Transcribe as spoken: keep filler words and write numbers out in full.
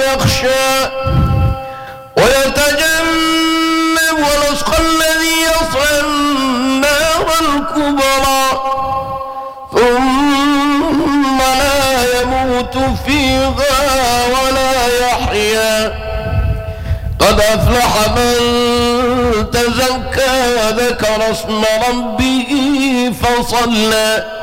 يخشى ويتجنبها الأشقى الذي يصلى النار الكبرى ثم لا يموت فيها ولا يحيا قد أفلح من تزكى وذكر اسم ربه فصلى